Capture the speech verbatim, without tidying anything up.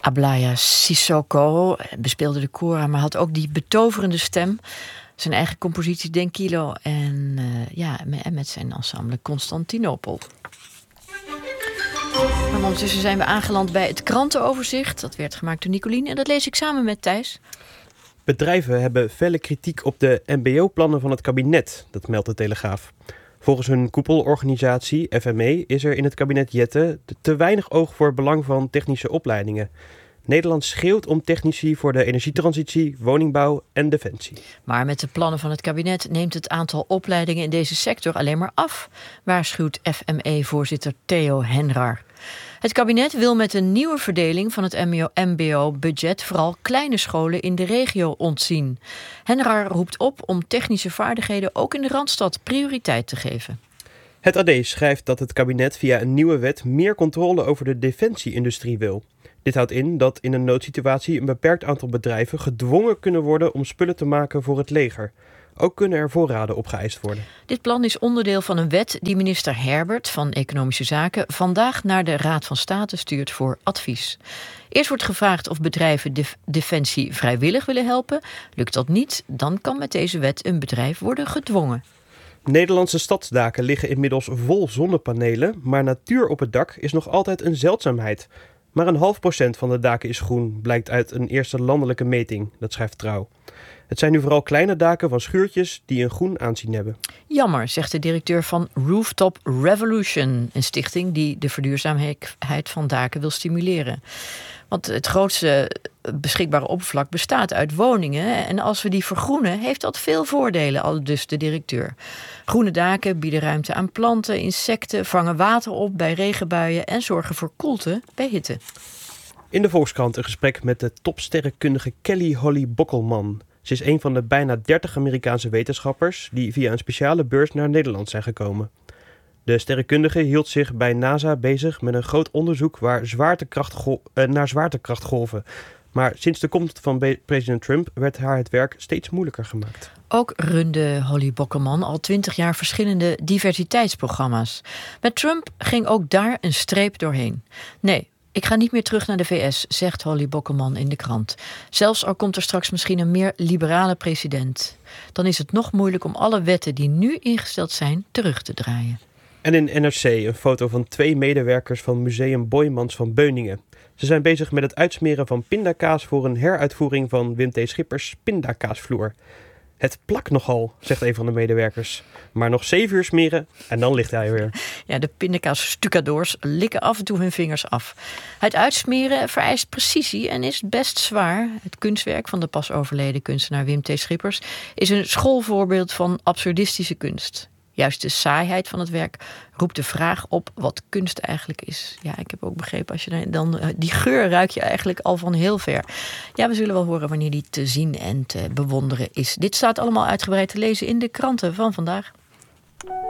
Ablaya Sissoko bespeelde de kora, maar had ook die betoverende stem. Zijn eigen compositie Den Kilo en, uh, ja, en met zijn ensemble Constantinopel. Maar ondertussen zijn we aangeland bij het krantenoverzicht. Dat werd gemaakt door Nicolien en dat lees ik samen met Thijs. Bedrijven hebben felle kritiek op de M B O-plannen van het kabinet, dat meldt de Telegraaf. Volgens hun koepelorganisatie F M E is er in het kabinet Jette te weinig oog voor het belang van technische opleidingen. Nederland schreeuwt om technici voor de energietransitie, woningbouw en defensie. Maar met de plannen van het kabinet neemt het aantal opleidingen in deze sector alleen maar af, waarschuwt F M E-voorzitter Theo Henrar. Het kabinet wil met een nieuwe verdeling van het M B O-budget vooral kleine scholen in de regio ontzien. Henrar roept op om technische vaardigheden ook in de Randstad prioriteit te geven. Het A D schrijft dat het kabinet via een nieuwe wet meer controle over de defensie-industrie wil. Dit houdt in dat in een noodsituatie een beperkt aantal bedrijven gedwongen kunnen worden om spullen te maken voor het leger. Ook kunnen er voorraden opgeëist worden. Dit plan is onderdeel van een wet die minister Herbert van Economische Zaken vandaag naar de Raad van State stuurt voor advies. Eerst wordt gevraagd of bedrijven def- defensie vrijwillig willen helpen. Lukt dat niet, dan kan met deze wet een bedrijf worden gedwongen. Nederlandse stadsdaken liggen inmiddels vol zonnepanelen, maar natuur op het dak is nog altijd een zeldzaamheid. Maar een half procent van de daken is groen, blijkt uit een eerste landelijke meting, dat schrijft Trouw. Het zijn nu vooral kleine daken van schuurtjes die een groen aanzien hebben. Jammer, zegt de directeur van Rooftop Revolution, een stichting die de verduurzaamheid van daken wil stimuleren. Want het grootste beschikbare oppervlak bestaat uit woningen. En als we die vergroenen, heeft dat veel voordelen, al dus de directeur. Groene daken bieden ruimte aan planten, insecten, vangen water op bij regenbuien en zorgen voor koelte bij hitte. In de Volkskrant een gesprek met de topsterrenkundige Kelly Holly Bockelman. Ze is een van de bijna dertig Amerikaanse wetenschappers die via een speciale beurs naar Nederland zijn gekomen. De sterrenkundige hield zich bij NASA bezig met een groot onderzoek waar zwaartekrachtgol- uh, naar zwaartekrachtgolven. Maar sinds de komst van be- president Trump werd haar het werk steeds moeilijker gemaakt. Ook runde Holly Bockelman al twintig jaar verschillende diversiteitsprogramma's. Met Trump ging ook daar een streep doorheen. Nee, ik ga niet meer terug naar de V S, zegt Holly Bockelman in de krant. Zelfs al komt er straks misschien een meer liberale president. Dan is het nog moeilijk om alle wetten die nu ingesteld zijn terug te draaien. En in N R C een foto van twee medewerkers van Museum Boijmans van Beuningen. Ze zijn bezig met het uitsmeren van pindakaas voor een heruitvoering van Wim T. Schippers pindakaasvloer. Het plakt nogal, zegt een van de medewerkers. Maar nog zeven uur smeren en dan ligt hij weer. Ja, de pindakaas-stucadoors likken af en toe hun vingers af. Het uitsmeren vereist precisie en is best zwaar. Het kunstwerk van de pas overleden kunstenaar Wim T. Schippers is een schoolvoorbeeld van absurdistische kunst. Juist de saaiheid van het werk roept de vraag op wat kunst eigenlijk is. Ja, ik heb ook begrepen, als je dan die geur ruik je eigenlijk al van heel ver. Ja, we zullen wel horen wanneer die te zien en te bewonderen is. Dit staat allemaal uitgebreid te lezen in de kranten van vandaag.